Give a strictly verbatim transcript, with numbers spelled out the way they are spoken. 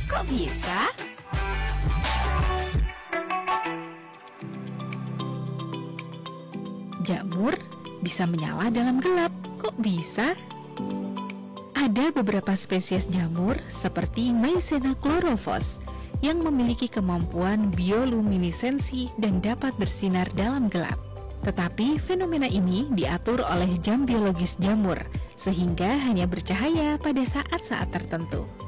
Kok bisa? Jamur bisa menyala dalam gelap. Kok bisa? Ada beberapa spesies jamur seperti Mycena chlorophyllus yang memiliki kemampuan bioluminesensi dan dapat bersinar dalam gelap. Tetapi fenomena ini diatur oleh jam biologis jamur, sehingga hanya bercahaya pada saat-saat tertentu.